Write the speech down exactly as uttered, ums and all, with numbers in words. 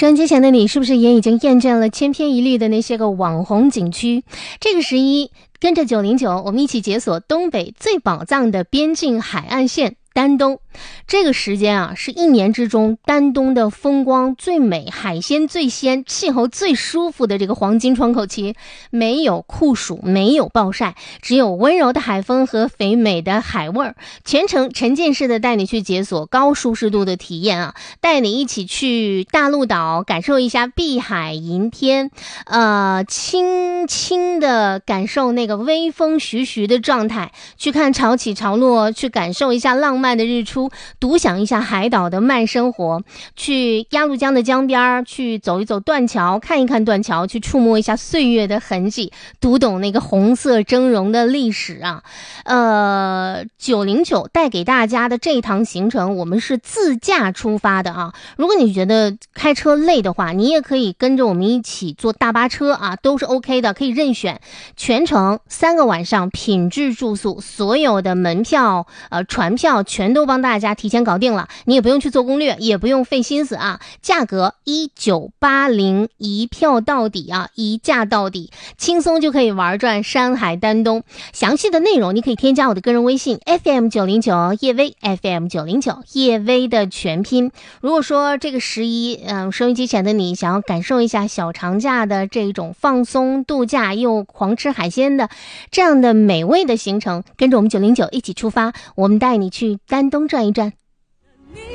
收音机前的你是不是也已经验证了千篇一律的那些个网红景区？这个十一跟着九零九，我们一起解锁东北最宝藏的边境海岸线丹东。这个时间啊，是一年之中丹东的风光最美、海鲜最鲜、气候最舒服的这个黄金窗口期。没有酷暑，没有暴晒，只有温柔的海风和肥美的海味儿。全程沉浸式的带你去解锁高舒适度的体验啊，带你一起去大陆岛感受一下碧海银天，呃，轻轻的感受那个微风徐徐的状态，去看潮起潮落，去感受一下浪漫的日出，独享一下海岛的慢生活，去鸭绿江的江边去走一走断桥，看一看断桥，去触摸一下岁月的痕迹，读懂那个红色峥嵘的历史啊。呃，九零九带给大家的这一趟行程，我们是自驾出发的啊。如果你觉得开车累的话，你也可以跟着我们一起坐大巴车啊，都是 OK 的，可以任选。全程三个晚上品质住宿，所有的门票、呃船票全都帮大家提前搞定了，你也不用去做攻略，也不用费心思啊。价格一九八零，一票到底啊，一价到底，轻松就可以玩转山海丹东。详细的内容你可以添加我的个人微信 F M 九零九 叶薇 F M 九零九 叶薇的全拼。如果说这个十一，嗯，收音机前的你想要感受一下小长假的这种放松度假又狂吃海鲜的这样的美味的行程，跟着我们九零九一起出发，我们带你去丹东转一转。